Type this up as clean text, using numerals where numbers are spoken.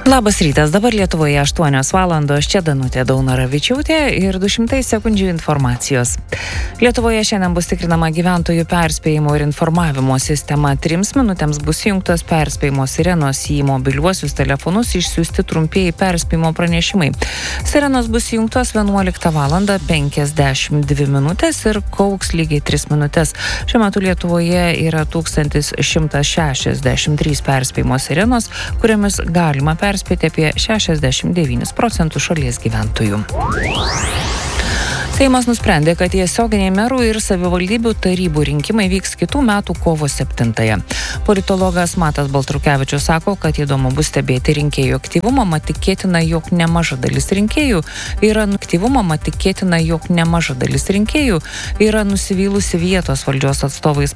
Labas rytas, dabar Lietuvoje 8 valandos, čia Danutė Daunoravičiūtė ir 200 sekundžių informacijos. Lietuvoje šiandien bus tikrinama gyventojų perspėjimo ir informavimo sistema. 3 minutėms bus įjungtos perspėjimo sirenos, į mobiliuosius telefonus išsiųsti trumpieji perspėjimo pranešimai. Sirenos bus įjungtos 11 valandą 52 minutės ir kauks lygiai 3 minutės. Šiuo metu Lietuvoje yra 1163 perspėjimo sirenos, kuriamis galima perspėti apie 69% šalies gyventojų. Seimas nusprendė, kad tiesioginiai merų ir savivaldybių tarybų rinkimai vyks kitų metų kovo 7-ąją. Politologas Matas Baltrukevičius sako, kad įdomu bus stebėti rinkėjų aktyvumą, mat tikėtina, jog nemaža dalis rinkėjų yra nusivylusi vietos valdžios atstovais